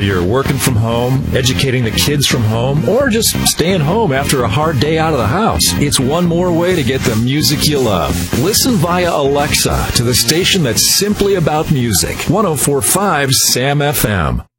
Whether you're working from home, educating the kids from home, or just staying home after a hard day out of the house, it's one more way to get the music you love. Listen via Alexa to the station that's simply about music. 104.5 Sam FM.